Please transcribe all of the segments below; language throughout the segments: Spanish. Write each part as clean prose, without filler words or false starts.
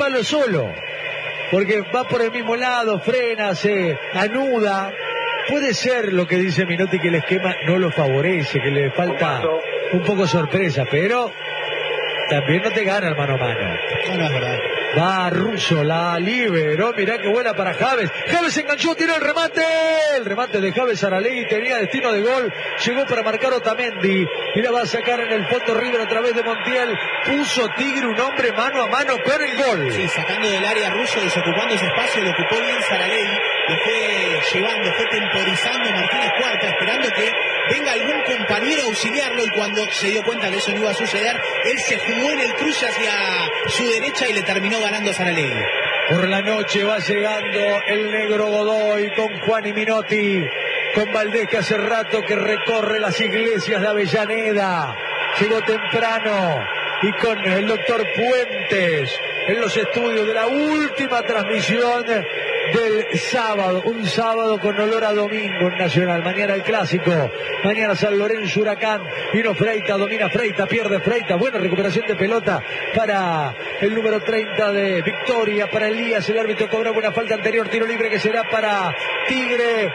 llevarlo solo, porque va por el mismo lado, frena, se anuda. Puede ser lo que dice Minotti, que el esquema no lo favorece, que le falta un poco sorpresa, pero también no te gana el mano a mano. No es verdad. Va Russo, la liberó, mirá qué buena para Javes. Javes se enganchó, tiró el remate de Javes Saralegui, tenía destino de gol, llegó para marcar Otamendi y la va a sacar en el fondo River a través de Montiel. Puso Tigre un hombre mano a mano con el gol. Sí, sacando del área Russo, desocupando ese espacio, lo ocupó bien Saralegui, lo fue llevando, fue temporizando Martínez Cuarta, esperando que venga algún compañero a auxiliarlo, y cuando se dio cuenta que eso no iba a suceder, él se jugó en el cruce hacia su derecha y le terminó ganando a Saralegui. Por la noche va llegando el negro Godoy con Juan y Minotti, con Valdés, que hace rato que recorre las iglesias de Avellaneda, llegó temprano, y con el doctor Puentes en los estudios de la última transmisión del sábado, un sábado con olor a domingo en Nacional. Mañana el clásico, mañana San Lorenzo Huracán, vino Freita, domina Freita, pierde Freita, buena recuperación de pelota para el número 30 de Victoria, para Elías, el árbitro cobra una falta anterior, tiro libre que será para Tigre.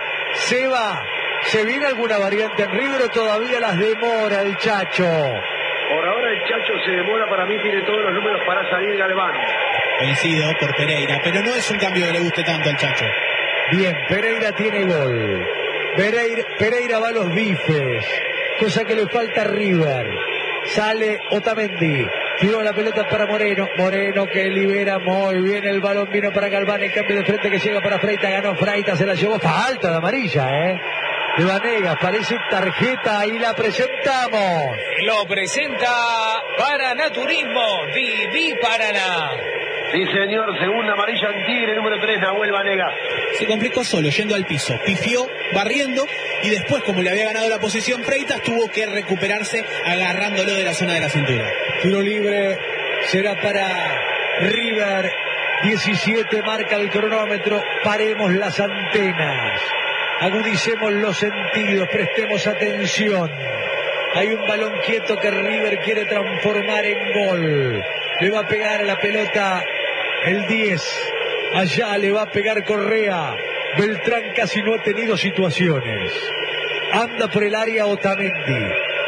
¿Se viene alguna variante en River o todavía las demora el Chacho? Por ahora el Chacho se demora, para mí tiene todos los números para salir Galván. Coincido por Pereira, pero no es un cambio que le guste tanto al Chacho. Bien, Pereira tiene gol. Pereira va a los bifes, cosa que le falta a River. Sale Otamendi, tiró la pelota para Moreno que libera muy bien el balón, vino para Galván, el cambio de frente que llega para Freita, ganó Freita, se la llevó, falta de amarilla, de Vanegas, parece tarjeta y la presentamos. Lo presenta Paraná Turismo, Viví Paraná. Sí, señor, segunda amarilla en Tigre, número 3, Nahuel Vanegas. Se complicó solo, yendo al piso, pifió, barriendo, y después, como le había ganado la posición Freitas, tuvo que recuperarse agarrándolo de la zona de la cintura. Tiro libre será para River, 17 marca el cronómetro, paremos las antenas, agudicemos los sentidos, prestemos atención. Hay un balón quieto que River quiere transformar en gol. Le va a pegar a la pelota el 10. Allá le va a pegar Correa. Beltrán casi no ha tenido situaciones. Anda por el área Otamendi.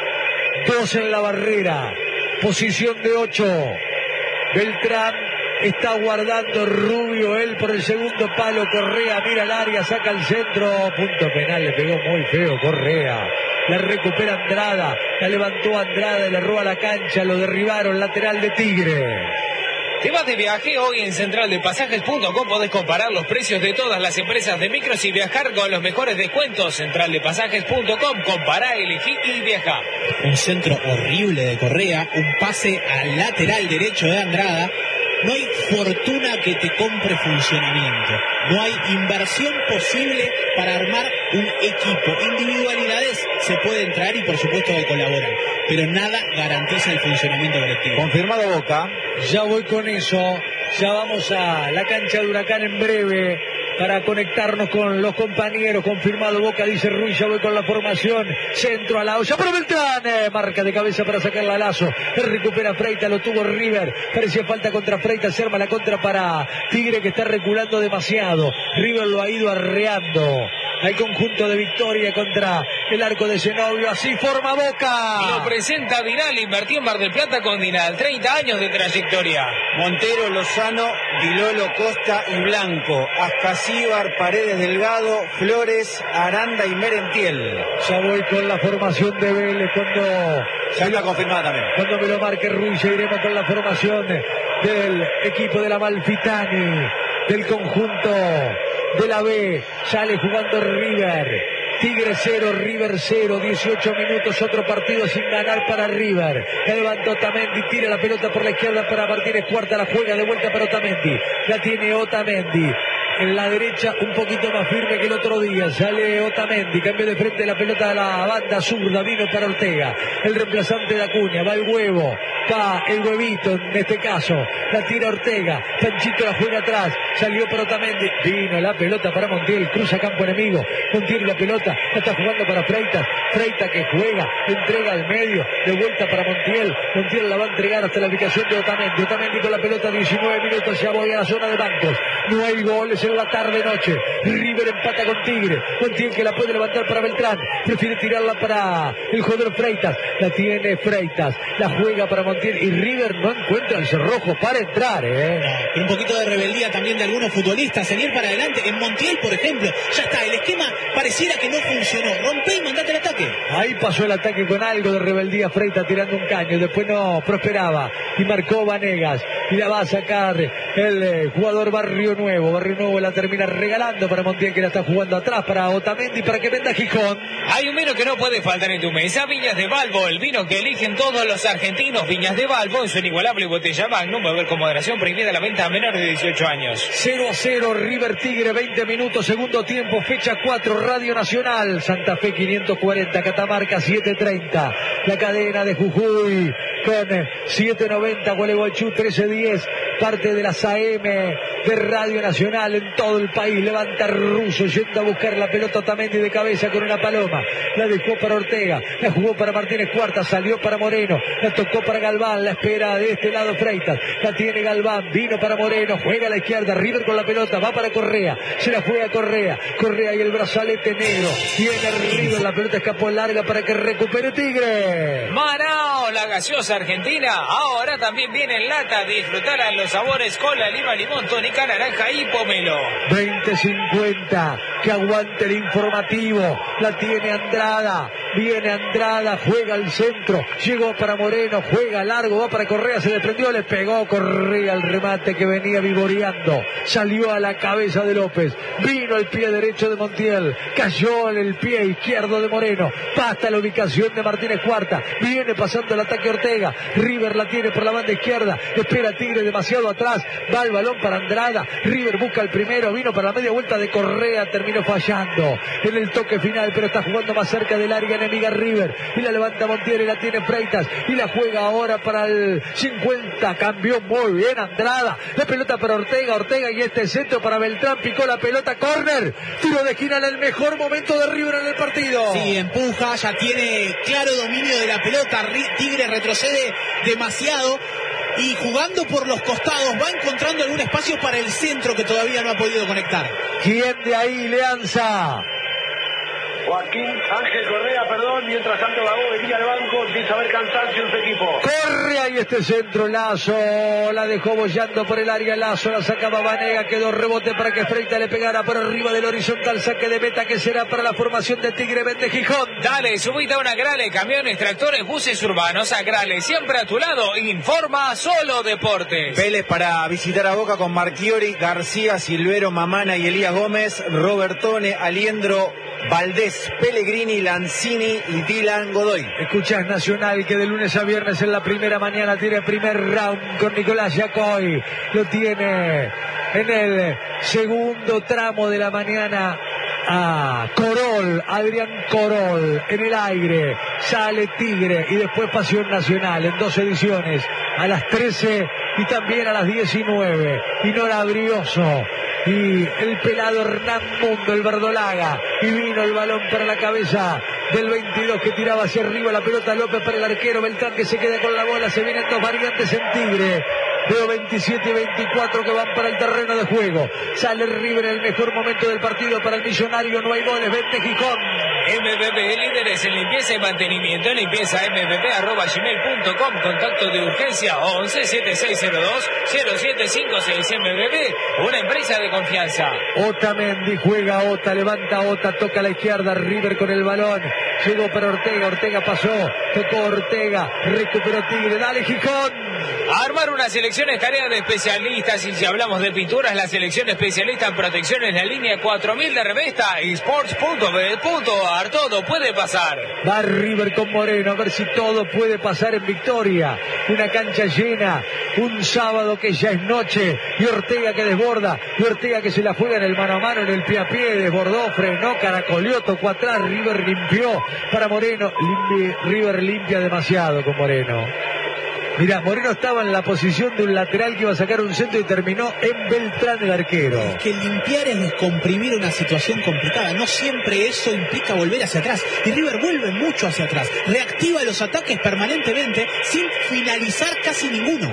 2 en la barrera. Posición de 8. Beltrán está guardando, Rubio, él por el segundo palo. Correa mira el área, saca el centro. Punto penal, le pegó muy feo Correa. La recupera Andrada, la levantó Andrada, le roba la cancha, lo derribaron, lateral de Tigre. Te vas de viaje hoy en centraldepasajes.com. Podés comparar los precios de todas las empresas de micros y viajar con los mejores descuentos. Centraldepasajes.com. Compará, elegí y viajá. Un centro horrible de Correa, un pase al lateral derecho de Andrada. No hay fortuna que te compre funcionamiento. No hay inversión posible para armar un equipo. Individualidades se pueden traer y por supuesto que colaboran, pero nada garantiza el funcionamiento colectivo. Confirmado Boca. Ya voy con eso. Ya vamos a la cancha de Huracán en breve para conectarnos con los compañeros. Confirmado Boca, dice Ruiz, ya voy con la formación. Centro a la olla, pero Beltrán, marca de cabeza para sacarla a Lazo. Recupera Freita, lo tuvo River. Parecía falta contra Freita, se arma la contra para Tigre, que está reculando demasiado. River lo ha ido arreando al conjunto de Victoria contra el arco de Zenobio. Así forma Boca. Lo presenta Dinal, invertí en Mar del Plata con Dinal. 30 años de trayectoria. Montero, Lozano, Dilolo, Costa y Blanco. Ascasíbar, Paredes, Delgado, Flores, Aranda y Merentiel. Ya voy con la formación de Vélez cuando... Ya está confirmada también. Cuando me lo marque Ruiz, iremos con la formación del equipo de la Malfitani, del conjunto de la B. Sale jugando River. Tigre 0, River 0, 18 minutos, otro partido sin ganar para River. Levantó Otamendi, tira la pelota por la izquierda para Martínez Cuarta, la juega de vuelta para Otamendi. La tiene Otamendi. en la derecha un poquito más firme que el otro día. Sale Otamendi, cambio de frente la pelota a la banda zurda, vino para Ortega, el reemplazante de Acuña, va el huevo, va el huevito en este caso, la tira Ortega, Panchito la juega atrás, salió para Otamendi, vino la pelota para Montiel, cruza campo enemigo, Montiel y la pelota, la está jugando para Freitas, Freitas que juega, entrega al medio, de vuelta para Montiel, Montiel la va a entregar hasta la ubicación de Otamendi, Otamendi con la pelota, 19 minutos, ya voy a la zona de bancos, no hay goles en la tarde-noche, River empata con Tigre, Montiel que la puede levantar para Beltrán, prefiere tirarla para el jugador Freitas, la tiene Freitas, la juega para Montiel y River no encuentra el cerrojo para entrar, Pero un poquito de rebeldía también de algunos futbolistas, en ir para adelante, en Montiel por ejemplo, ya está, el esquema pareciera que no funcionó, rompe y mandate el ataque. Ahí pasó el ataque con algo de rebeldía, Freitas tirando un caño, después no prosperaba y marcó Vanegas y la va a sacar el jugador Barrio Nuevo la termina regalando para Montiel que la está jugando atrás para Otamendi para que venda Gijón. Hay un vino que no puede faltar en tu mesa, Viñas de Balbo, el vino que eligen todos los argentinos. Viñas de Balbo en su inigualable botella Magnum, beber con moderación, prohibida la venta a menores de 18 años. 0-0 River Tigre, 20 minutos, segundo tiempo, fecha 4, Radio Nacional, Santa Fe 540, Catamarca 730, la cadena de Jujuy con 790, Gualeguaychú 1310, parte de las AM de Radio Nacional en todo el país, levanta Russo, yendo a buscar la pelota Otamendi de cabeza con una paloma, la dejó para Ortega, la jugó para Martínez Cuarta, salió para Moreno, la tocó para Galván, la espera de este lado Freitas, la tiene Galván, vino para Moreno, juega a la izquierda, River con la pelota, va para Correa, se la juega Correa y el brazalete negro, viene River, la pelota escapó larga para que recupere Tigre. Manao, la gaseosa argentina, ahora también viene en lata, disfrutar los sabores cola, lima, limón, tónica, naranja y pomelo. 20-50, que aguante el informativo, la tiene Andrada, viene Andrada, juega al centro, llegó para Moreno, juega largo, va para Correa, se desprendió, le pegó Correa al remate que venía vivoreando, salió a la cabeza de López, vino el pie derecho de Montiel, cayó en el pie izquierdo de Moreno, basta la ubicación de Martínez Cuarta, viene pasando el ataque Ortega, River la tiene por la banda izquierda, espera Tigre demasiado atrás, va el balón para Andrada, River busca el primero, vino para la media vuelta de Correa, terminó fallando en el toque final, pero está jugando más cerca del área enemiga River, y la levanta Montiel y la tiene Freitas, y la juega ahora para el 50, cambió muy bien Andrada, la pelota para Ortega y este centro para Beltrán, picó la pelota, córner, tiro de esquina en el mejor momento de River en el partido. Sí, empuja, ya tiene claro dominio de la pelota, Tigre retrocede demasiado, y jugando por los costados va encontrando algún espacio para el centro que todavía no ha podido conectar. ¿Quién de ahí le alza? Joaquín Ángel Correa, mientras tanto Bagó venía al banco, empieza a haber cansancio en su equipo. Corre ahí este centro, Lazo, la dejó bollando por el área, Lazo, la sacaba Vanega, quedó rebote para que Freitas le pegara por arriba del horizontal, saque de meta que será para la formación de Tigre Vende Gijón. Dale, subite a una Grale, camiones, tractores, buses urbanos, a Grale, siempre a tu lado, informa Solo Deportes. Vélez para visitar a Boca con Marchiori, García, Silvero, Mamana y Elías Gómez, Robertone, Aliendro, Valdés, Pellegrini, Lanzini y Dylan Godoy. Escuchás Nacional que de lunes a viernes en la primera mañana tiene primer round con Nicolás Yacoy. Lo tiene en el segundo tramo de la mañana a Corol, Adrián Corol en el aire. Sale Tigre y después Pasión Nacional en 2 ediciones, a las 13 y también a las 19. Inora Brioso y el pelado Hernán Mundo, el verdolaga, y vino el balón para la cabeza del 22 que tiraba hacia arriba la pelota, López para el arquero, Beltrán que se queda con la bola, se vienen 2 variantes en Tigre. Veo 27 y 24 que van para el terreno de juego. Sale River en el mejor momento del partido para el Millonario, no hay goles, Vende Gijón. MBB, líderes en limpieza y mantenimiento, limpieza mbb@gmail.com, contacto de urgencia 11-7602-0756, MBB, una empresa de confianza. Otamendi juega, Ota, levanta Ota, toca a la izquierda, River con el balón, llegó para Ortega, Ortega pasó, tocó Ortega, recuperó Tigre, dale Gijón. Armar una selección es tarea de especialistas, y si hablamos de pinturas, la selección especialista en protección es la línea 4000 de Revesta y Sports.bet.ar. Todo puede pasar. Va River con Moreno, a ver si todo puede pasar en Victoria. Una cancha llena, un sábado que ya es noche, y Ortega que desborda, y Ortega que se la juega en el mano a mano, en el pie a pie, desbordó, frenó, caracoleó, tocó atrás, River limpió para Moreno. River limpia demasiado con Moreno. Mirá, Moreno estaba en la posición de un lateral que iba a sacar un centro y terminó en Beltrán el arquero. Es que limpiar es descomprimir una situación complicada. No siempre eso implica volver hacia atrás. Y River vuelve mucho hacia atrás. Reactiva los ataques permanentemente sin finalizar casi ninguno.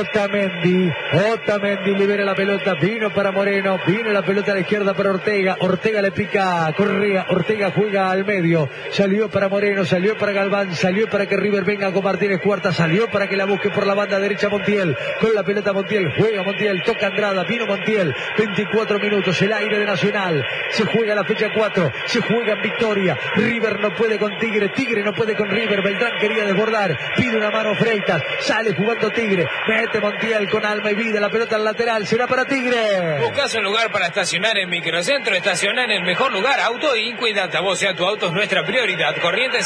Otamendi libera la pelota. Vino para Moreno. Vino la pelota a la izquierda para Ortega. Ortega le pica a Correa. Ortega juega al medio. Salió para Moreno. Salió para Galván. Salió para que River venga con Martínez Cuarta. Salió para que la busque por la banda derecha Montiel, con la pelota Montiel, juega Montiel, toca Andrada, vino Montiel, 24 minutos, el aire de Nacional, se juega la fecha 4, se juega en Victoria, River no puede con Tigre, Tigre no puede con River, Beltrán quería desbordar, pide una mano Freitas, sale jugando Tigre, mete Montiel con alma y vida, la pelota al lateral, será para Tigre. Buscas un lugar para estacionar en Microcentro, estaciona en el mejor lugar, Auto Inco y Datavoz, tu auto es nuestra prioridad, Corrientes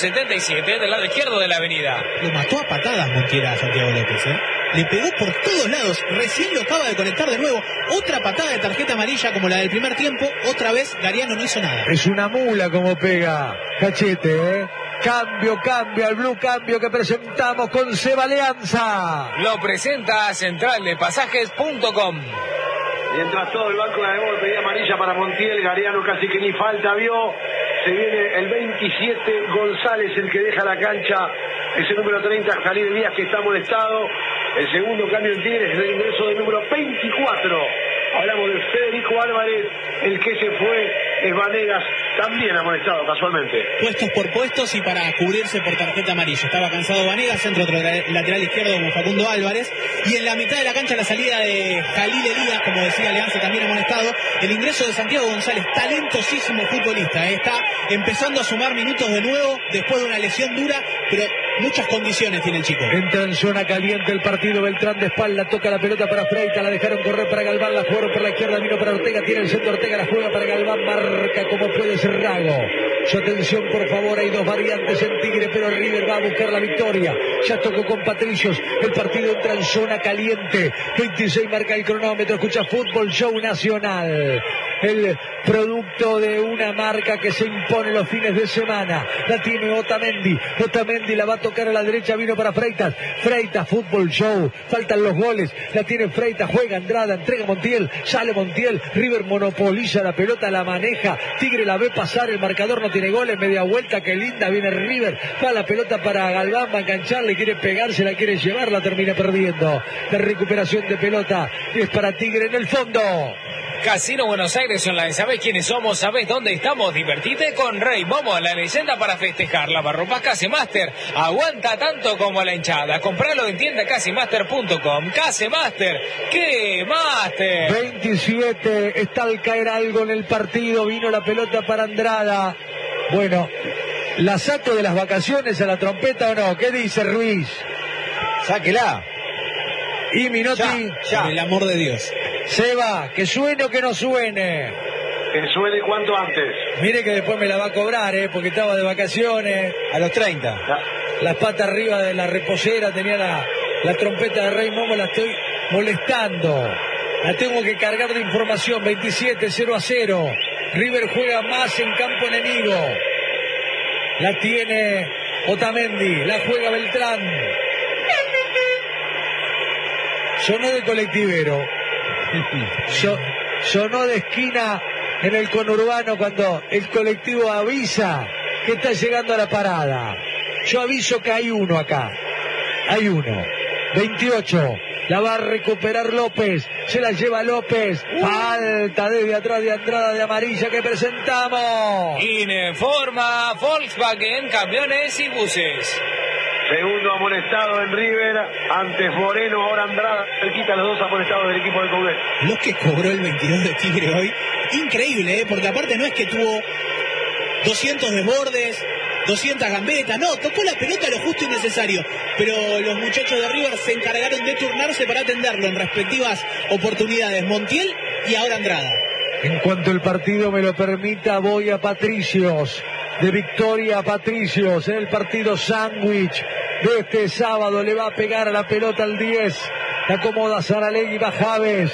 677, del lado izquierdo de la avenida. Lo mató a patadas Montiel a Santiago López, le pegó por todos lados, recién lo acaba de conectar de nuevo, otra patada de tarjeta amarilla como la del primer tiempo, otra vez Gariano no hizo nada. Es una mula como pega Cachete, Cambio al Blue, cambio que presentamos con Seba Alianza. Lo presenta centraldepasajes.com. Mientras todo el banco de Debol pedía amarilla para Montiel, Gariano casi que ni falta vio. Se viene el 27, González el que deja la cancha, ese número 30, Jalil Díaz que está molestado. El segundo cambio en Tigres es el ingreso del número 24. Hablamos de Federico Álvarez, el que se fue es Vanegas, también amonestado casualmente. Puestos por puestos y para cubrirse por tarjeta amarilla. Estaba cansado Vanegas, centro lateral izquierdo como Facundo Álvarez. Y en la mitad de la cancha la salida de Jalil Elías, como decía Alianza, también amonestado. El ingreso de Santiago González, talentosísimo futbolista. Está empezando a sumar minutos de nuevo después de una lesión dura, pero muchas condiciones tiene el chico. Entra en zona caliente el partido, Beltrán de espalda, toca la pelota para Freitas, la dejaron correr para Galván, la jugaron por la izquierda, vino para Ortega, tiene el centro Ortega, la juega para Galván, marca como puede ser Rago. Su atención por favor, hay dos variantes en Tigre, pero River va a buscar la victoria. Ya tocó con Patricios, el partido entra en zona caliente, 26 marca el cronómetro, escucha Fútbol Show Nacional. El producto de una marca que se impone los fines de semana. La tiene Otamendi la va a tocar a la derecha, vino para Freitas, Fútbol Show, faltan los goles, la tiene Freitas, juega Andrada, entrega Montiel, sale Montiel, River monopoliza la pelota, la maneja, Tigre la ve pasar, el marcador no tiene goles, media vuelta, que linda, viene River, va la pelota para Galván, va a engancharle, quiere pegarse, la quiere llevar, la termina perdiendo. La recuperación de pelota es para Tigre en el fondo. Casino Buenos Aires Online, ¿sabés quiénes somos? ¿Sabés dónde estamos? Divertite con Rey Momo, la leyenda para festejar. Lavarropas Casemaster, aguanta tanto como la hinchada. Compralo en tienda casemaster.com. Casemaster, ¿qué Master? 27, está al caer algo en el partido, vino la pelota para Andrada. Bueno, ¿la saco de las vacaciones a la trompeta o no? ¿Qué dice Ruiz? Sáquela. Y Minotti, ya. Por el amor de Dios. Seba, que suene o que no suene. Que suene cuanto antes. Mire que después me la va a cobrar, porque estaba de vacaciones. A los 30. Las patas arriba de la reposera, tenía la trompeta de Rey Momo, la estoy molestando. La tengo que cargar de información, 27, 0-0. River juega más en campo enemigo. La tiene Otamendi, la juega Beltrán. Sonó de colectivero. Sonó de esquina en el conurbano cuando el colectivo avisa que está llegando a la parada. Yo aviso que hay uno acá. Hay uno. 28. La va a recuperar López. Se la lleva López. Falta desde atrás de Andrada de amarilla que presentamos. Informa Volkswagen, camiones y buses. Segundo amonestado en River, antes Moreno, ahora Andrada, cerquita los dos amonestados del equipo de Coudet. Lo que cobró el 22 de Tigre hoy, increíble, porque aparte no es que tuvo 200 desbordes, 200 gambetas, no, tocó la pelota lo justo y necesario, pero los muchachos de River se encargaron de turnarse para atenderlo en respectivas oportunidades, Montiel y ahora Andrada. En cuanto el partido me lo permita, voy a Patricios, de Victoria a Patricios, en el partido sándwich de este sábado. Le va a pegar a la pelota al 10, la acomoda Saralegui, va Javes,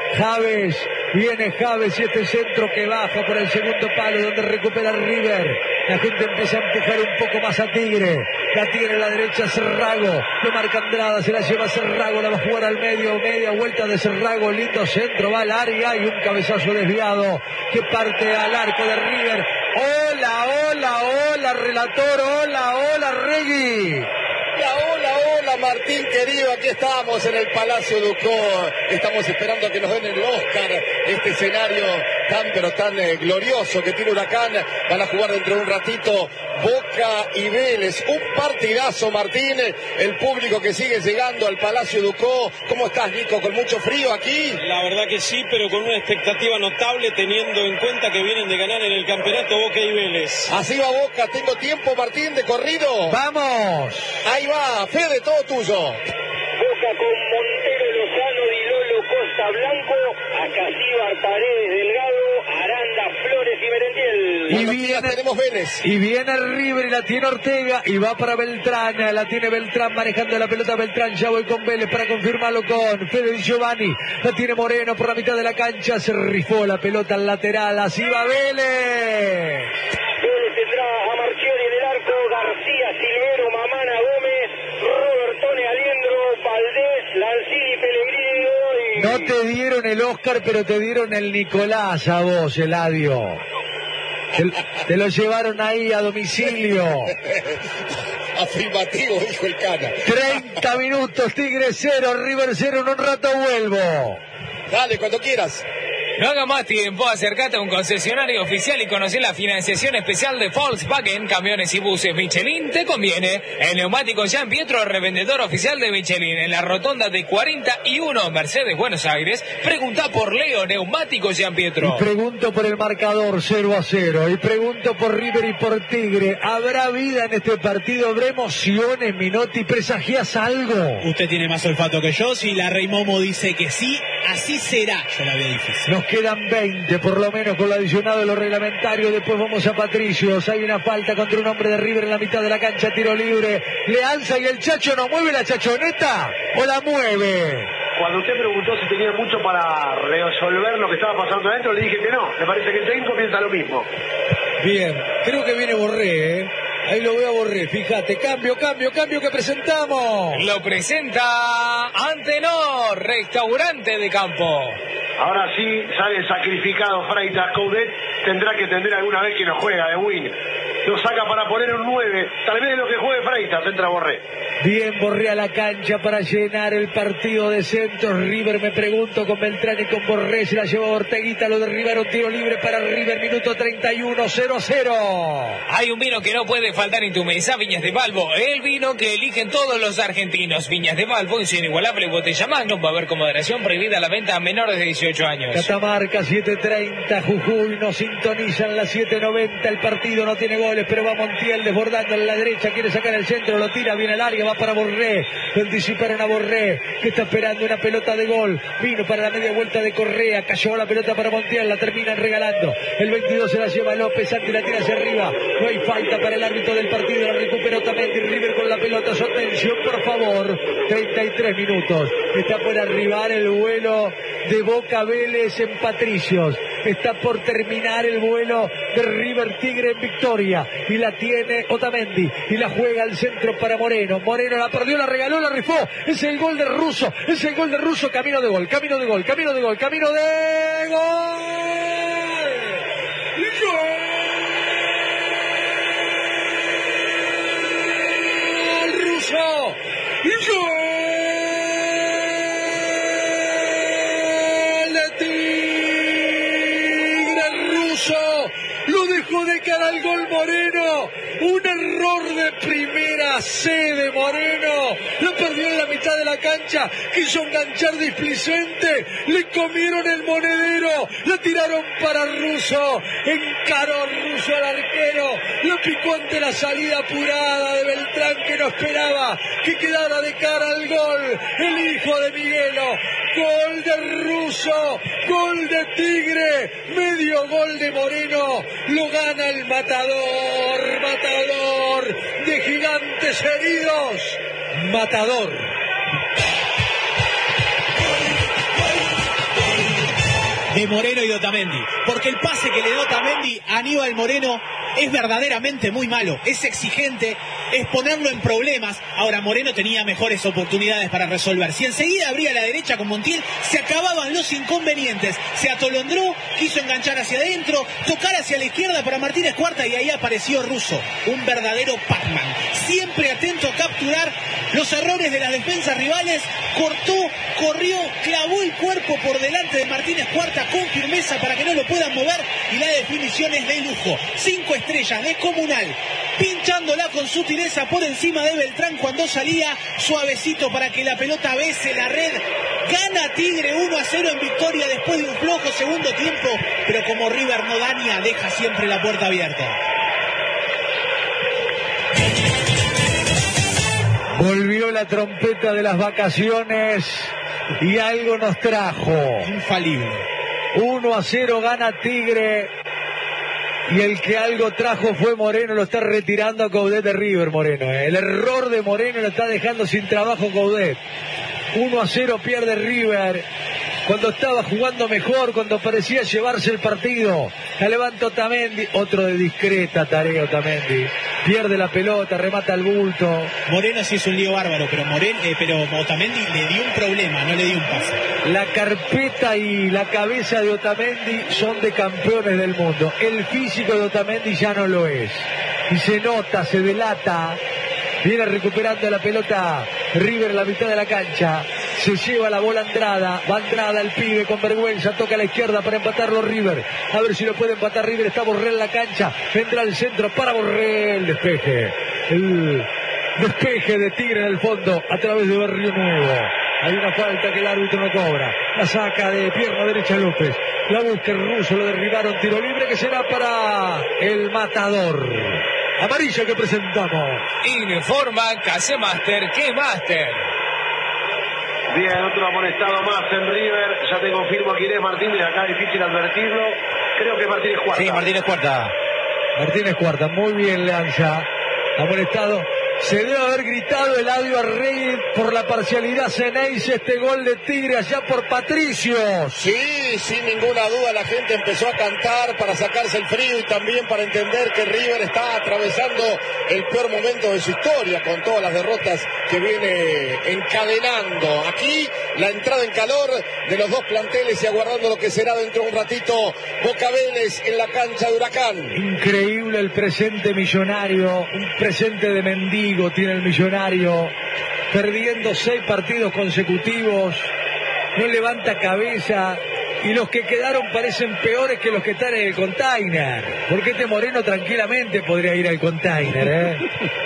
viene Javes y este centro que baja por el segundo palo donde recupera River. La gente empieza a empujar un poco más a Tigre. La tiene a la derecha Cerrago. Lo marca Andrada, se la lleva Cerrago. La va a jugar al medio. Media vuelta de Cerrago. Lindo centro, va al área y un cabezazo desviado que parte al arco de River. Hola, relator. Hola, Regui. Hola, Martín querido, aquí estamos en el Palacio Ducó, estamos esperando a que nos den el Oscar, este escenario tan glorioso que tiene Huracán. Van a jugar dentro de un ratito Boca y Vélez, un partidazo, Martín, el público que sigue llegando al Palacio Ducó. ¿Cómo estás, Nico? ¿Con mucho frío aquí? La verdad que sí, pero con una expectativa notable, teniendo en cuenta que vienen de ganar en el campeonato Boca y Vélez. Así va Boca, tengo tiempo, Martín, de corrido. ¡Vamos! Ahí va, Fede, todo tuyo. Boca con Montero, Lozano, Di Lolo, Costa Blanco, Acasíbar, Paredes, Delgado, Aranda, Flores y Merentiel. Tenemos Vélez. Y viene River y la tiene Ortega y va para Beltrán. La tiene Beltrán manejando la pelota. Beltrán, ya voy con Vélez para confirmarlo con Fede Di Giovanni. La tiene Moreno por la mitad de la cancha. Se rifó la pelota al lateral. Así va Vélez. Vélez tendrá a Marchiori en el arco, García, Silvero, Mamana, Gómez, Robertone, Aliendro, Valdés, Lanzini, Pellegrini hoy. No te dieron el Oscar, pero te dieron el Nicolás a vos, Eladio. Te lo llevaron ahí a domicilio. Afirmativo, dijo el Cana. 30 minutos, Tigre 0, River 0, en un rato vuelvo. Dale, cuando quieras. No haga más tiempo, acércate a un concesionario oficial y conocer la financiación especial de Volkswagen, camiones y buses Michelin. Te conviene. El neumático Jean Pietro, revendedor oficial de Michelin, en la rotonda de 41 Mercedes, Buenos Aires. Pregunta por Leo, neumático Jean Pietro. Y pregunto por el marcador 0-0. Y pregunto por River y por Tigre. ¿Habrá vida en este partido? ¿Habrá emociones, Minotti? ¿Presagias algo? Usted tiene más olfato que yo. Si la Rey Momo dice que sí, así será. Yo la veo difícil. Nos quedan 20, por lo menos, con lo adicionado de lo reglamentario. Después vamos a Patricios. Hay una falta contra un hombre de River en la mitad de la cancha. Tiro libre. Le alza y el Chacho no mueve la chachoneta. ¿O la mueve? Cuando usted preguntó si tenía mucho para resolver lo que estaba pasando adentro, le dije que no. Me parece que el técnico piensa lo mismo. Bien, creo que viene Borré, ¿eh? Ahí lo veo a Borré, fíjate, cambio que presentamos. Lo presenta Antenor, restaurante de campo. Ahora sí sale el sacrificado Freitas. Coudet tendrá que entender alguna vez que no juega de win. Lo saca para poner un 9. Tal vez lo que juegue Freitas, entra Borré. Bien, Borré a la cancha para llenar el partido de centros. River, me pregunto, con Beltrán y con Borré. Se la lleva Orteguita, lo derribaron, tiro libre para River, minuto 31, 0-0. Hay un vino que no puede faltar en tu mesa, Viñas de Valvo. El vino que eligen todos los argentinos. Viñas de Valvo, en su inigualable botella Magnum. Va a haber con moderación, prohibida la venta a menores de 18 años. Catamarca, 7:30, Jujuy, nos sintonizan las 7:90. El partido no tiene goles, pero va Montiel desbordando en la derecha, quiere sacar el centro, lo tira bien al área, va para Borré. Lo anticiparon a Borré, que está esperando una pelota de gol. Vino para la media vuelta de Correa, cayó la pelota para Montiel, la terminan regalando. El 22 se la lleva López, Santi la tira hacia arriba. No hay falta para el árbitro del partido, la recuperó también River con la pelota. Su atención, por favor. 33 minutos. Está por arribar el vuelo de Boca Vélez en Patricios. Está por terminar el vuelo de River Tigre en Victoria. Y la tiene Otamendi. Y la juega al centro para Moreno. Moreno la perdió, la regaló, la rifó. Es el gol de Russo. Es el gol de Russo. Camino de gol, camino de gol, camino de gol, camino de gol. ¡Gol! Russo. ¡Gol! Lo dejó de llegar al gol Moreno. Un error de primera C de Moreno. Lo perdió en la mitad de la cancha. Quiso enganchar displicente. Le comieron el monedero. La tiraron para Russo. Encaró Russo al arquero. Lo picó ante la salida apurada de Beltrán, que no esperaba que quedara de cara al gol. El hijo de Miguelo. Gol de Russo. Gol de Tigre. Medio gol de Moreno. Lo gana el Matador. Matador de Gigantes Heridos. Matador. De Moreno y de Otamendi, porque el pase que le da Otamendi a Aníbal Moreno es verdaderamente muy malo, es exigente, es ponerlo en problemas. Ahora Moreno tenía mejores oportunidades para resolver. Si enseguida abría la derecha con Montiel, se acababan los inconvenientes. Se atolondró, quiso enganchar hacia adentro, tocar hacia la izquierda para Martínez Cuarta, y ahí apareció Russo, un verdadero Pac-Man, siempre atento a capturar los errores de las defensas rivales. Cortó, corrió, clavó el cuerpo por delante de Martínez Cuarta con firmeza para que no lo puedan mover, y la definición es de lujo. 5 estrellas de Comunal, pinchándola con sutileza por encima de Beltrán cuando salía, suavecito para que la pelota bese la red. Gana Tigre 1-0 en victoria después de un flojo segundo tiempo, pero como River no daña, deja siempre la puerta abierta. Volvió la trompeta de las vacaciones y algo nos trajo. Infalible. 1-0 gana Tigre. Y el que algo trajo fue Moreno. Lo está retirando a Coudet de River, Moreno. El error de Moreno lo está dejando sin trabajo Coudet. 1-0 pierde River. Cuando estaba jugando mejor, cuando parecía llevarse el partido. La levanta Otamendi. Otro de discreta tarea Otamendi. Pierde la pelota, remata al bulto. Moreno sí es un lío bárbaro, pero Otamendi le dio un problema, no le dio un pase. La carpeta y la cabeza de Otamendi son de campeones del mundo. El físico de Otamendi ya no lo es. Y se nota, se delata. Viene recuperando la pelota River en la mitad de la cancha. Se lleva la bola Andrada. Va Andrada, el pibe con vergüenza. Toca a la izquierda para empatarlo River. A ver si lo puede empatar River. Está Borrell en la cancha. Vendrá el centro para Borrell. Despeje. El despeje de Tigre en el fondo a través de Barrio Nuevo. Hay una falta que el árbitro no cobra. La saca de pierna derecha López. La busca el Russo. Lo derribaron. Tiro libre que será para el Matador. Amarilla que presentamos. Informa Casemaster, que Master. Bien, otro amonestado más en River. Ya te confirmo quién es Martínez. Acá es difícil advertirlo. Creo que es Martínez Cuarta. Sí, Martínez Cuarta. Martínez Cuarta, muy bien Lanza. Amonestado. Se debe haber gritado Eladio Arregui por la parcialidad Ceneice, este gol de Tigre allá por Patricios. Sí, sin ninguna duda la gente empezó a cantar para sacarse el frío y también para entender que River está atravesando el peor momento de su historia con todas las derrotas que viene encadenando. Aquí la entrada en calor de los dos planteles y aguardando lo que será dentro de un ratito Boca Vélez en la cancha de Huracán. Increíble el presente millonario, un presente de mendigo tiene el Millonario, perdiendo 6 partidos consecutivos, no levanta cabeza, y los que quedaron parecen peores que los que están en el container, porque este Moreno tranquilamente podría ir al container, ¿eh?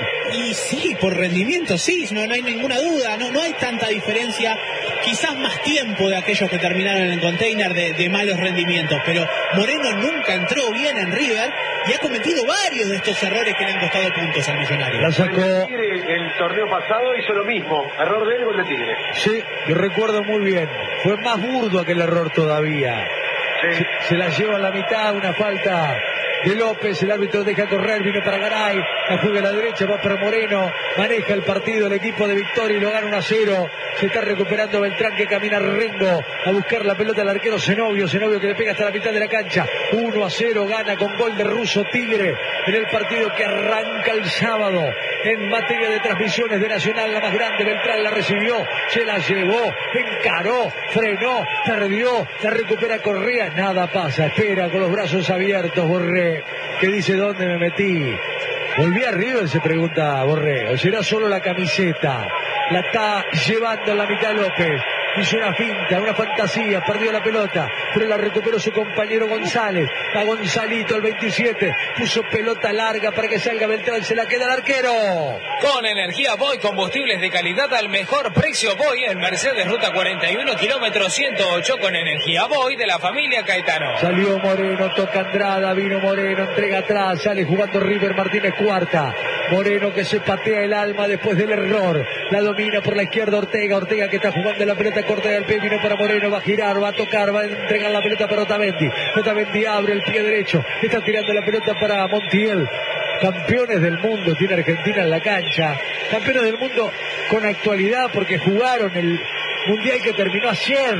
Y sí, por rendimiento sí, no hay ninguna duda, no hay tanta diferencia, quizás más tiempo de aquellos que terminaron en el container de malos rendimientos, pero Moreno nunca entró bien en River y ha cometido varios de estos errores que le han costado puntos al Millonario. La sacó. El torneo pasado hizo lo mismo, error de él, gol de Tigre. Sí, yo recuerdo muy bien, fue más burdo aquel error todavía. Sí. Se la lleva a la mitad, una falta de López, el árbitro deja correr, viene para Garay, la juega a la derecha, va para Moreno, maneja el partido el equipo de Victoria y lo gana 1-0, se está recuperando Beltrán que camina Rengo a buscar la pelota al arquero Zenobio que le pega hasta la mitad de la cancha, 1-0 gana con gol de Russo Tigre en el partido que arranca el sábado. En materia de transmisiones de Nacional, la más grande, Beltrán la recibió, se la llevó, encaró, frenó, perdió, la recupera Correa, nada pasa, espera con los brazos abiertos Borré, que dice ¿dónde me metí? ¿Volví a River? Se pregunta Borré, o será solo la camiseta. La está llevando en la mitad López. Hizo una finta, una fantasía, perdió la pelota. pero la recuperó su compañero González. A Gonzalito, el 27, puso pelota larga para que salga Beltrán, se la queda el arquero. Con Energía Boy, combustibles de calidad al mejor precio. Boy en Mercedes, ruta 41, kilómetro 108, con Energía Boy de la familia Caetano. Salió Moreno, toca Andrada, vino Moreno, entrega atrás, sale jugando River Martínez cuarta. Moreno que se patea el alma después del error. La domina por la izquierda Ortega. Ortega que está jugando la pelota corta del pie. Vino para Moreno. Va a girar, va a tocar, va a entregar la pelota para Otamendi. Otamendi abre el pie derecho. Está tirando la pelota para Montiel. Campeones del mundo tiene Argentina en la cancha. Campeones del mundo con actualidad porque jugaron el mundial que terminó ayer.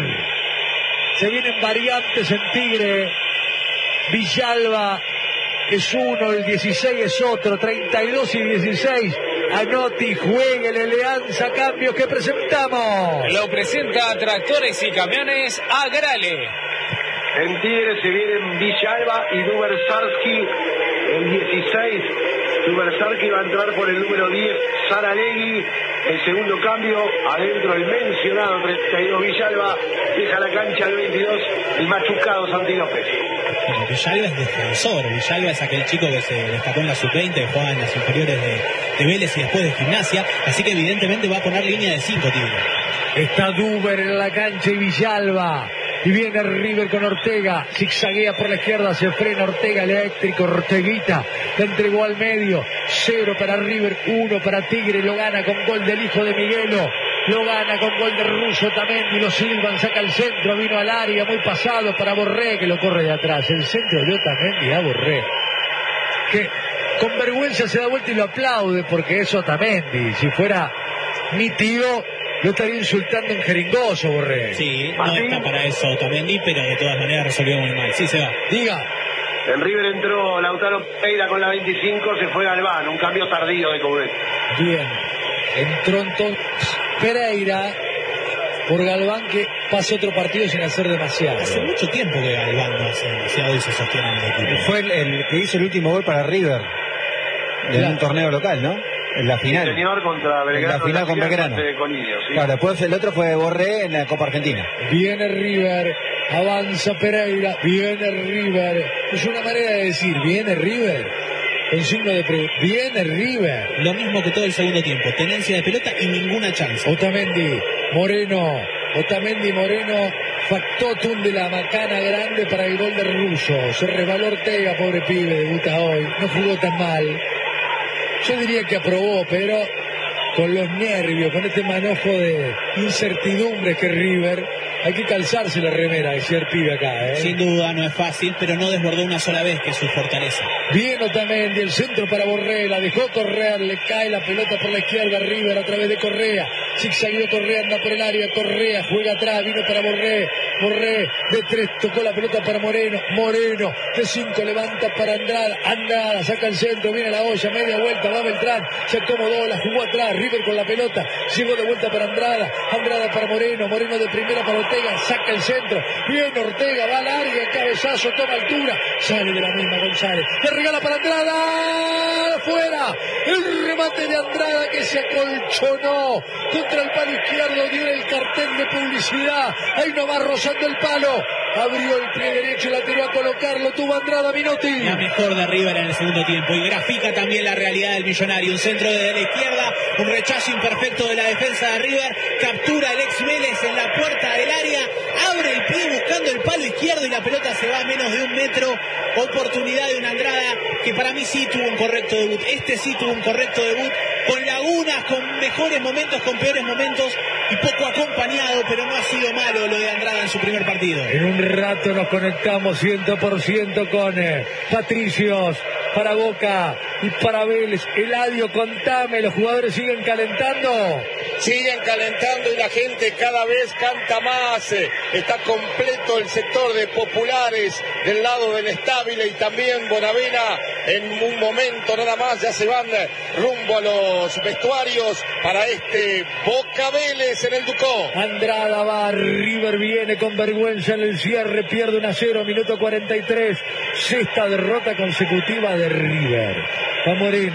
Se vienen variantes en Tigre. Villalba es uno, el 16 es otro, 32 y 16. Anote y juegue, le lanza cambios que presentamos. Lo presenta Tractores y Camiones Agrale. En Tigre se vienen Villalba y Dubersarsky. El 16, Dubersarsky va a entrar por el número 10, Saralegui. El segundo cambio, adentro el mencionado 32 Villalba. Deja la cancha el 22, el machucado Santi López. Villalba es defensor. Villalba es aquel chico que se destacó en la sub-20, que juega en las inferiores de Vélez y después de Gimnasia. Así que evidentemente va a poner línea de 5 Tigre. Está Duber en la cancha y Villalba. Y viene River con Ortega, zigzaguea por la izquierda, se frena Ortega, eléctrico, Orteguita, la entregó al medio, 0 para River, 1 para Tigre, lo gana con gol del hijo de Miguelo, lo gana con gol de Russo también, y lo silban, saca el centro, vino al área, muy pasado para Borré, que lo corre de atrás, el centro de Otamendi a Borré, que con vergüenza se da vuelta y lo aplaude, porque es Otamendi, si fuera mi tío, lo estaría insultando en jeringoso, Borré. Sí, no está para eso Otamendi, pero de todas maneras resolvió muy mal. Sí, se va. Diga. En River entró Lautaro Pereira con la 25, se fue Galván, un cambio tardío de Coudet. Bien. Entró entonces Pereira por Galván, que pasa otro partido sin hacer demasiado. Hace mucho tiempo que Galván no hace demasiado y se sostiene en el equipo. Fue el que hizo el último gol para River en un torneo local, ¿no? En la final. El señor contra Belgrano. En la final con Belgrano. ¿Sí? Claro, después el otro fue Borré en la Copa Argentina. Viene River, avanza Pereira, viene River. Es una manera de decir, viene River. Con signo de pregunta, viene River. Lo mismo que todo el segundo tiempo, tenencia de pelota y ninguna chance. Otamendi, Moreno, factotum de la macana grande para el gol de Russo. Se resbaló Ortega, pobre pibe, debuta hoy. No jugó tan mal. Yo diría que aprobó, pero con los nervios, con este manojo de incertidumbre que River, hay que calzarse la remera, decía el pibe acá, ¿eh? Sin duda no es fácil, pero no desbordó una sola vez, que es su fortaleza. Bien Otamendi, el centro para Borré, la dejó correr, le cae la pelota por la izquierda, River a través de Correa, zigzagueó Correa, anda por el área, Correa juega atrás, vino para Borré, de 3 tocó la pelota para Moreno, de 5 levanta para Andrada saca el centro, viene la olla, media vuelta, va Beltrán, se acomodó, la jugó atrás, River con la pelota, llegó de vuelta para Andrada para Moreno de primera para Ortega, saca el centro, viene Ortega, va al área, cabezazo, toma altura, sale de la misma González, le regala para Andrada, fuera, el remate de Andrada que se acolchonó contra el palo izquierdo, dio el cartel de publicidad, ahí no va rozando el palo, abrió el pie derecho, la tiró a colocarlo, tuvo Andrada, Minotti. La mejor de River en el segundo tiempo y grafica también la realidad del millonario, un centro desde la izquierda, un rechazo imperfecto de la defensa de River, captura el ex Vélez en la puerta del área, abre el pie buscando el palo izquierdo y la pelota se va a menos de 1 metro, oportunidad de una Andrada que para mí sí tuvo un correcto debut, sí tuvo un correcto debut, con lagunas, con mejores momentos, con peores momentos y poco acompañado, pero no ha sido malo lo de Andrada en su primer partido. En un rato nos conectamos 100% con Patricios para Boca y para Vélez. Eladio, contame, ¿los jugadores siguen calentando? Siguen calentando y la gente cada vez canta más. Está completo el sector de populares del lado del Estabile y también Bonavena. En un momento nada más ya se van rumbo a los vestuarios para este Boca Vélez en el Ducó. Andrada va, River viene con vergüenza en el cierre, pierde 1-0, minuto 43. 6ª derrota consecutiva de River. Va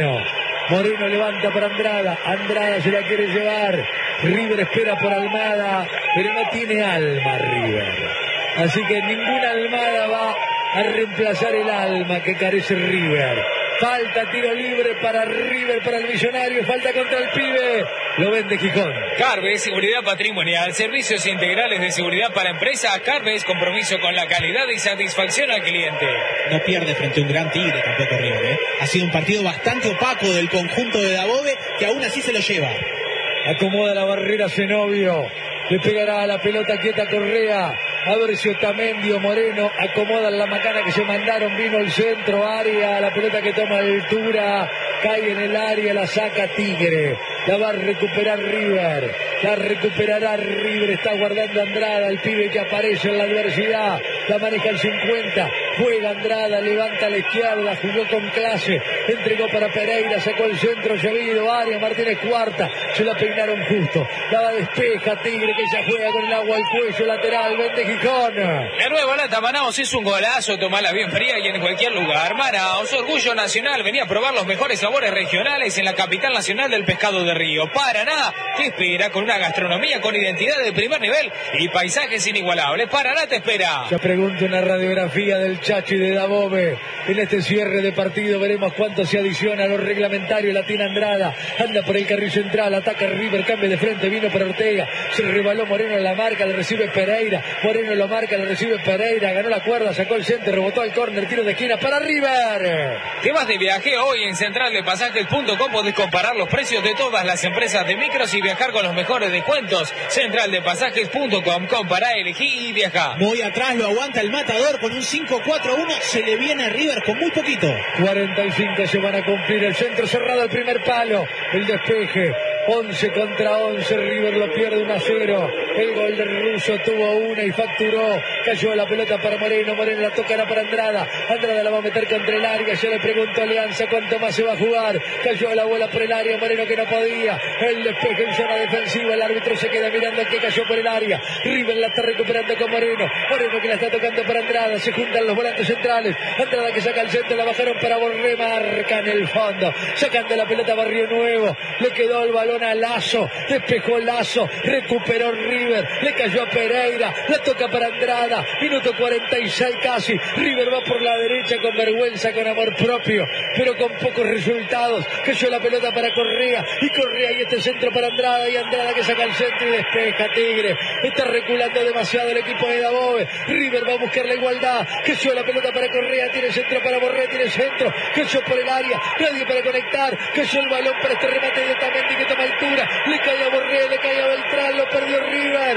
Moreno levanta para Andrada se la quiere llevar, River espera por Almada, pero no tiene alma River. Así que ninguna almada va a reemplazar el alma que carece River. Falta tiro libre para River, para el Millonario. Falta contra el pibe. Lo vende Gijón. Carves, seguridad patrimonial, servicios integrales de seguridad para empresas. Carves, compromiso con la calidad y satisfacción al cliente. No pierde frente a un gran Tigre tampoco River, ¿eh? Ha sido un partido bastante opaco del conjunto de Dabove, que aún así se lo lleva. Acomoda la barrera Zenobio. Le pegará a la pelota quieta Correa. A ver si Otamendi o Moreno acomodan la macana que se mandaron. Vino el centro, área, la pelota que toma altura, cae en el área, la saca Tigre. La va a recuperar River. La recuperará River. Está guardando Andrada, el pibe que aparece en la adversidad. La maneja el 50. Juega Andrada, levanta a la izquierda, jugó con clase. Entregó para Pereira, sacó el centro, llovido, área, Martínez cuarta. Se la peinaron justo. La despeja Tigre, que ya juega con el agua al cuello, lateral, vende Gijón. La nueva lata Manaos es un golazo, tomala bien fría y en cualquier lugar. Manaos, orgullo nacional, venía a probar los mejores sabores regionales en la capital nacional del pescado de río. Paraná, ¿qué espera? Con una gastronomía con identidad de primer nivel y paisajes inigualables. Paraná te espera. Ya pregunto una radiografía del Chachi de Dabove. En este cierre de partido veremos cuánto se adiciona a los reglamentarios. Latina Andrada, anda por el carril central, ataca River, cambia de frente, vino para Ortega. Se rebaló Moreno en la marca, le recibe Pereira. Moreno lo marca, le recibe Pereira. Ganó la cuerda, sacó el centro, rebotó al córner, tiro de esquina para River. ¿Te vas de viaje? Hoy en centraldepasajes.com podés comparar los precios de todas las empresas de micros y viajar con los mejores descuentos. Centraldepasajes.com, compará, elegí y viajá. Muy atrás lo aguanta el Matador con un 5-4-1. Se le viene a River con muy poquito. 45 se van a cumplir. El centro cerrado al primer palo. El despeje. 11 contra 11, River lo pierde 1-0. El gol del ruso tuvo una y facturó. Cayó la pelota para Moreno, Moreno la tocará para Andrada. Andrada la va a meter contra el área. Ya le preguntó a Alianza cuánto más se va a jugar. Cayó la bola por el área, Moreno que no podía. El despeje en zona defensiva. El árbitro se queda mirando el que cayó por el área. River la está recuperando con Moreno. Moreno que la está tocando para Andrada. Se juntan los volantes centrales. Andrada que saca el centro, la bajaron para Borré. Marca en el fondo. Sacando la pelota Barrio Nuevo. Le quedó el balón a Lazo, despejó Lazo, recuperó River, le cayó a Pereira, la toca para Andrada, minuto 46 casi. River va por la derecha con vergüenza, con amor propio, pero con pocos resultados. Cayó la pelota para Correa y Correa y este centro para Andrada y Andrada que saca el centro y despeja Tigre. Está reculando demasiado el equipo de Dabove. River va a buscar la igualdad. Cayó la pelota para Correa, tiene centro para Borré, tiene centro, cayó por el área, nadie para conectar, cayó el balón para este remate de Otamendi que toma altura, le cae a Borré, le cae a Beltrán, lo perdió River,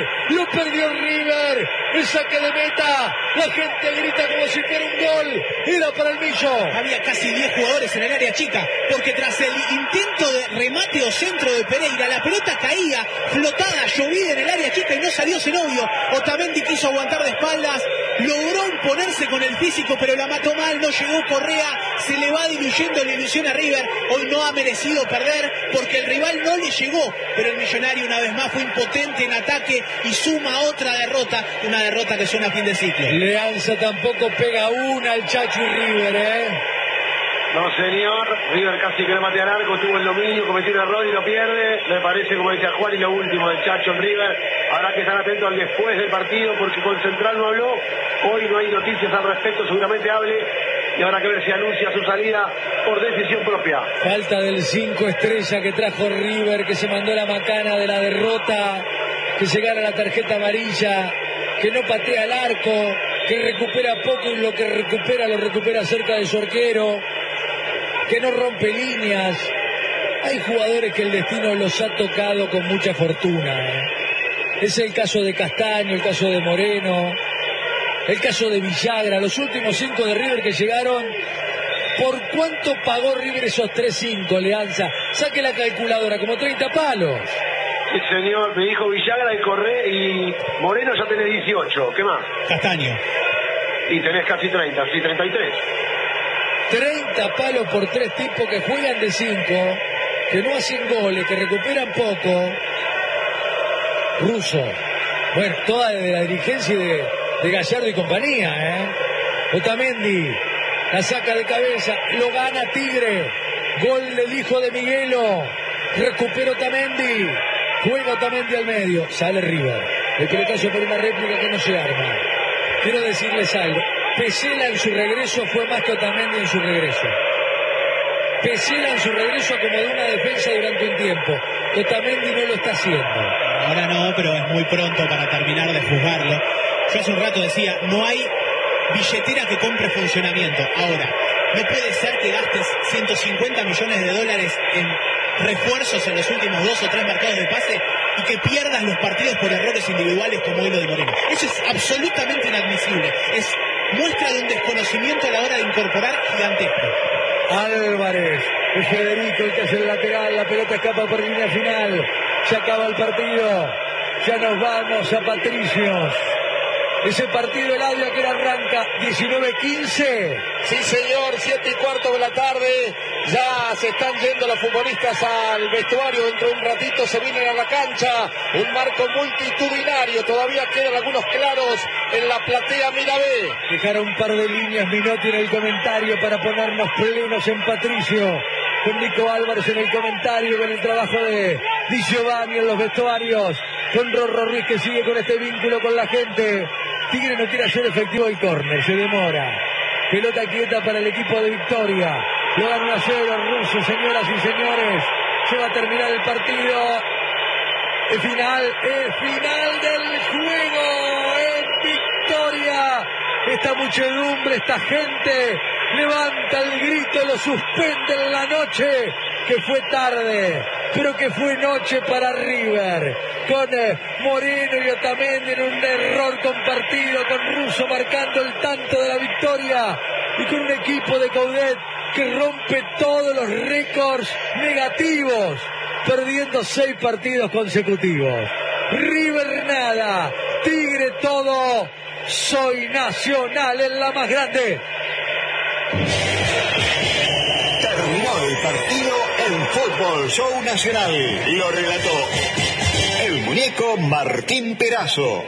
el saque de meta, la gente grita como si fuera un gol, era para el Millo. Había casi 10 jugadores en el área chica, porque tras el intento de remate o centro de Pereira, la pelota caía flotada, llovida en el área chica y no salió Zenobio. Otamendi quiso aguantar de espaldas, logró imponerse con el físico, pero la mató mal, no llegó Correa, se le va diluyendo la ilusión a River. Hoy no ha merecido perder porque el rival no le llegó, pero el Millonario una vez más fue impotente en ataque y suma otra derrota, una derrota que suena a fin de ciclo. Alianza tampoco pega una al Chacho y River, No, señor. River casi que le mate al arco, tuvo el dominio, cometió un error y lo pierde. Me parece, como decía Juan, y lo último del Chacho en River. Habrá que estar atento al después del partido porque con Central no habló. Hoy no hay noticias al respecto, seguramente hable. Y habrá que ver si anuncia su salida por decisión propia. Falta del 5 estrella que trajo River, que se mandó la macana de la derrota, que se gana la tarjeta amarilla, que no patea el arco, que recupera poco y lo que recupera lo recupera cerca de su arquero, que no rompe líneas. Hay jugadores que el destino los ha tocado con mucha fortuna. Es el caso de Castaño, el caso de Moreno, el caso de Villagra, los últimos 5 de River que llegaron. ¿Por cuánto pagó River esos 3-5, Leanza? Saque la calculadora, como 30 palos. Sí, señor, me dijo Villagra y Correa y Moreno ya tenés 18. ¿Qué más? Castaño. Y tenés casi 30, sí, 33. 30 palos por 3 tipos que juegan de 5, que no hacen goles, que recuperan poco. Russo. Bueno, toda de la dirigencia de Gallardo y compañía, Otamendi la saca de cabeza, lo gana Tigre. Gol del hijo de Miguelo. Recupera Otamendi. Juega Otamendi al medio. Sale River. El pelotazo por una réplica que no se arma. quiero decirles algo. Pesela en su regreso fue más que Otamendi en su regreso. Pesela en su regreso acomodó una defensa durante un tiempo. Otamendi no lo está haciendo. Ahora no, pero es muy pronto para terminar de juzgarlo. Yo hace un rato decía, no hay billetera que compre funcionamiento. Ahora, no puede ser que gastes 150 millones de dólares en refuerzos en los últimos 2 o 3 mercados de pase y que pierdas los partidos por errores individuales como hoy lo de Moreno. Eso es absolutamente inadmisible. Es muestra de un desconocimiento a la hora de incorporar gigantesco. Álvarez, es Federico el que hace el lateral, la pelota escapa por línea final, se acaba el partido, ya nos vamos a Patricios. Ese partido el audio que arranca 19-15. Sí, señor, 7:15 de la tarde. Ya se están yendo los futbolistas al vestuario. Dentro de un ratito se vienen a la cancha. Un marco multitudinario. Todavía quedan algunos claros en la platea Mirabé. Dejaron un par de líneas Minotti en el comentario para ponernos plenos en Patricio. Con Nico Álvarez en el comentario, con el trabajo de Di Giovanni en los vestuarios. Con Rorro Ruiz que sigue con este vínculo con la gente. Tigre no quiere hacer efectivo el córner, se demora. Pelota quieta para el equipo de Victoria. Lo dan 1-0 Russo, señoras y señores. Se va a terminar el partido. Es final del juego en Victoria. Esta muchedumbre, esta gente levanta el grito, lo suspende en la noche, que fue tarde, pero que fue noche para River, con Moreno y Otamendi en un error compartido, con Russo marcando el tanto de la victoria, y con un equipo de Coudet que rompe todos los récords negativos, perdiendo 6 partidos consecutivos. River nada, Tigre todo. Soy Nacional en la más grande. Terminó el partido en Fútbol Show Nacional. Lo relató el muñeco Martín Perazo.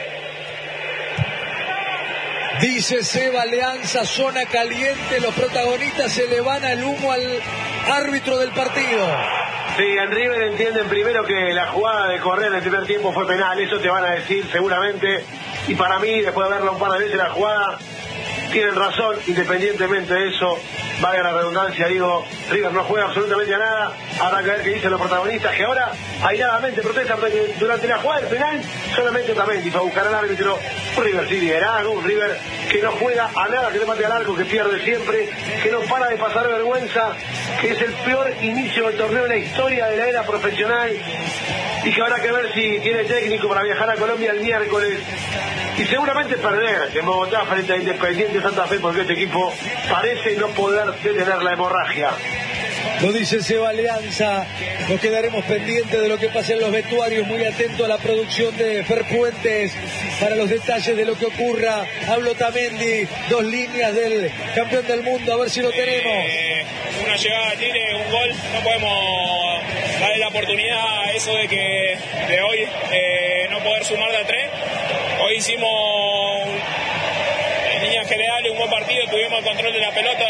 Dice Seba, Alianza, zona caliente. Los protagonistas se le van al humo al árbitro del partido. Sí, en River entienden primero que la jugada de correr en el primer tiempo fue penal. Eso te van a decir seguramente. Y para mí, después de verla un par de veces la jugada, tienen razón, independientemente de eso, valga la redundancia, digo, River no juega absolutamente a nada. Habrá que ver qué dicen los protagonistas, que ahora airadamente protestan porque durante la jugada del penal solamente Otamendi fue a buscar al árbitro. Un River sin liderazgo, un River que no juega a nada, que le mate al arco, que pierde siempre, que no para de pasar vergüenza, que es el peor inicio del torneo en la historia de la era profesional, y que habrá que ver si tiene técnico para viajar a Colombia el miércoles y seguramente perder en Bogotá frente a Independiente Santa Fe, porque este equipo parece no poder detener la hemorragia. Lo dice Seba Alianza. Nos quedaremos pendientes de lo que pasa en los vestuarios, muy atento a la producción de Fer Puentes para los detalles de lo que ocurra. Hablo Otamendi, 2 líneas del campeón del mundo, a ver si lo tenemos. Una llegada tiene un gol, no podemos darle la oportunidad a eso de hoy no poder sumar de a 3. Hoy hicimos en líneas generales un buen partido, tuvimos el control de la pelota,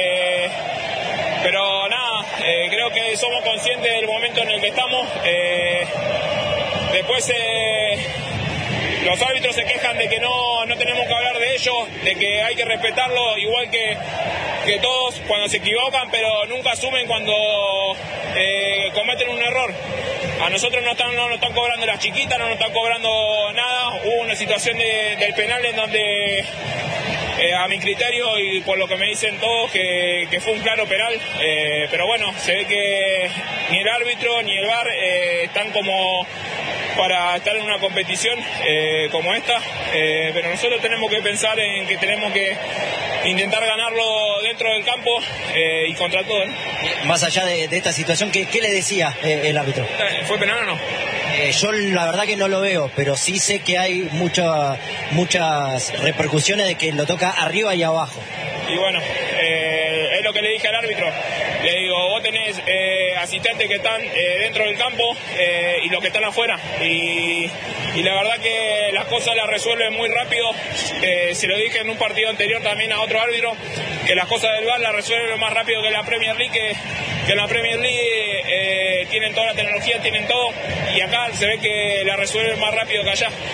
pero nada, creo que somos conscientes del momento en el que estamos. Después los árbitros se quejan de que no tenemos que hablar de ellos, de que hay que respetarlo igual que todos cuando se equivocan, pero nunca asumen cuando cometen un error. A nosotros no nos están cobrando las chiquitas, no nos están cobrando nada. Hubo una situación del penal en donde, a mi criterio y por lo que me dicen todos, que fue un claro penal. Pero bueno, se ve que ni el árbitro ni el VAR están como para estar en una competición como esta. Pero nosotros tenemos que pensar en que tenemos que intentar ganarlo dentro del campo y contra todo. Más allá de esta situación, ¿qué le decía el árbitro? ¿Fue penal o no? Yo la verdad que no lo veo, pero sí sé que hay muchas repercusiones de que lo toca arriba y abajo. Y bueno, es lo que le dije al árbitro. Le digo, vos tenés asistentes que están dentro del campo y los que están afuera. Y la verdad que las cosas las resuelven muy rápido. Se lo dije en un partido anterior también a otro árbitro, que las cosas del VAR las resuelven más rápido que la Premier League, que en la Premier League tienen toda la tecnología, tienen todo, y acá se ve que la resuelven más rápido que allá.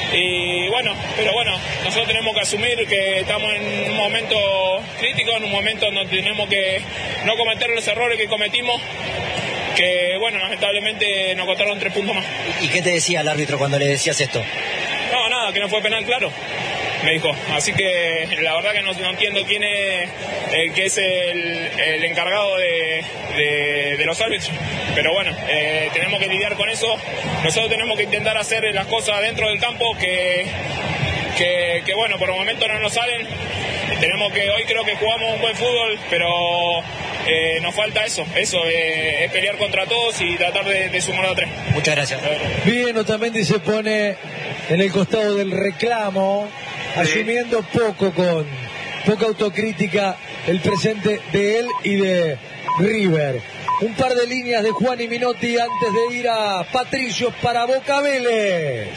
Y bueno, pero bueno, nosotros tenemos que asumir que estamos en un momento crítico, en un momento donde tenemos que no cometer los errores que cometimos, que bueno, lamentablemente nos costaron 3 puntos más. ¿Y qué te decía el árbitro cuando le decías esto? No, nada, que no fue penal, claro, me dijo. Así que la verdad que no entiendo quién es que es el encargado de los árbitros. Pero bueno, tenemos que lidiar con eso. Nosotros tenemos que intentar hacer las cosas dentro del campo que bueno, por el momento no nos salen. Hoy creo que jugamos un buen fútbol, pero nos falta eso, es pelear contra todos y tratar de sumar a 3. Muchas gracias. Bien, Otamendi se pone en el costado del reclamo, asumiendo poca autocrítica el presente de él y de River. Un par de líneas de Juan y Minotti antes de ir a Patricios para Boca Vélez.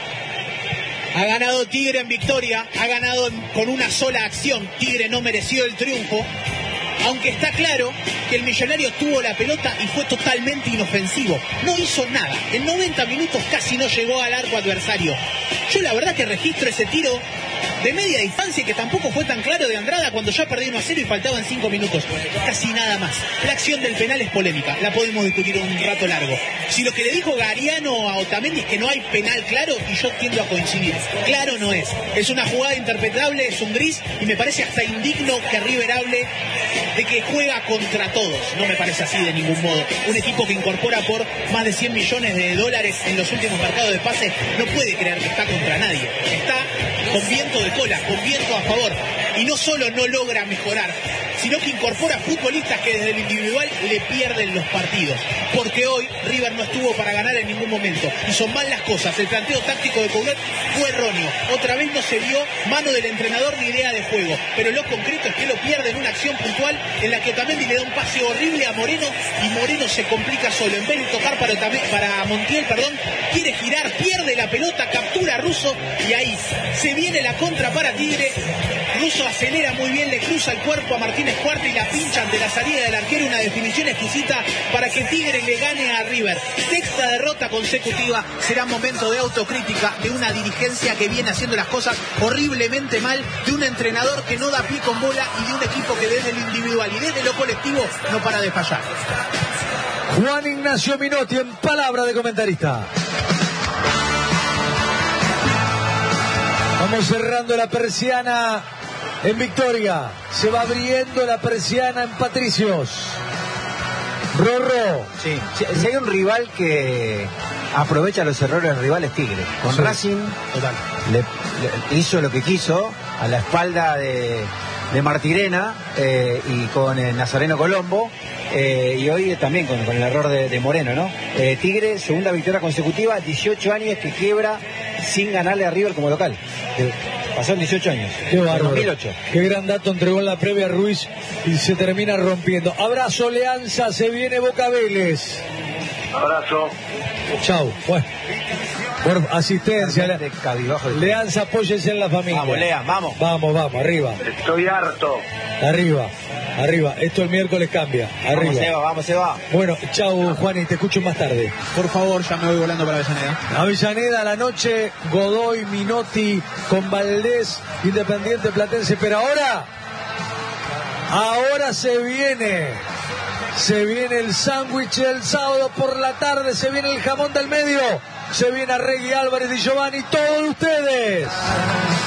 Ha ganado Tigre en victoria, ha ganado con una sola acción. Tigre no mereció el triunfo, aunque está claro que el Millonario tuvo la pelota y fue totalmente inofensivo. No hizo nada. En 90 minutos casi no llegó al arco adversario. Yo la verdad que registro ese tiro de media distancia que tampoco fue tan claro de Andrada cuando ya perdió 1-0 y faltaban 5 minutos. Casi nada más. La acción del penal es polémica. La podemos discutir un rato largo. Si lo que le dijo Gariano a Otamendi es que no hay penal claro, y yo tiendo a coincidir. Claro no es. Es una jugada interpretable, es un gris, y me parece hasta indigno que River hable de que juega contra todos. No me parece así de ningún modo. Un equipo que incorpora por más de 100 millones de dólares en los últimos mercados de pases no puede creer que está contra nadie. Está con viento de cola, con viento a favor. Y no solo no logra mejorar, sino que incorpora futbolistas que desde el individual le pierden los partidos. Porque hoy River no estuvo para ganar en ningún momento. Y son mal las cosas. El planteo táctico de Coudet fue erróneo. Otra vez no se vio mano del entrenador ni idea de juego. Pero lo concreto es que lo pierde en una acción puntual en la que Otamendi le da un pase horrible a Moreno y Moreno se complica solo. En vez de tocar para Montiel, quiere girar, pierde la pelota, captura a Russo y ahí se viene la contra para Tigre. Russo acelera muy bien, le cruza el cuerpo a Martínez Cuarta y la pincha ante la salida del arquero. Una definición exquisita para que Tigre le gane a River. Sexta derrota consecutiva. Será momento de autocrítica de una dirigencia que viene haciendo las cosas horriblemente mal, de un entrenador que no da pie con bola y de un equipo que desde lo individual y desde lo colectivo no para de fallar. Juan Ignacio Minotti en palabra de comentarista. Vamos cerrando la persiana en Victoria. Se va abriendo la persiana en Patricios. Rorro. Sí, si hay un rival que aprovecha los errores del rival es Tigre. Con Racing le hizo lo que quiso a la espalda de Martirena y con Nazareno Colombo. Y hoy también con el error de Moreno, ¿no? Tigre, segunda victoria consecutiva, 18 años que quiebra sin ganarle a River como local. Pasaron 18 años. Qué bárbaro. 2008. Qué gran dato entregó en la previa Ruiz y se termina rompiendo. Abrazo, Leanza, se viene Boca Vélez. Abrazo. Chau. Bueno, por asistencia. Leanza, apóyese en la familia. Vamos, Lea, vamos. Vamos, arriba. Estoy harto. Arriba. Esto el miércoles cambia. Arriba. Vamos, Seba. Bueno, chau, Juan, y te escucho más tarde. Por favor, ya me voy volando para Avellaneda. Avellaneda a la noche, Godoy, Minotti, con Valdés, Independiente Platense. Pero ahora se viene el sándwich el sábado por la tarde, se viene el jamón del medio, se viene Arregui, Álvarez y Giovanni, todos ustedes.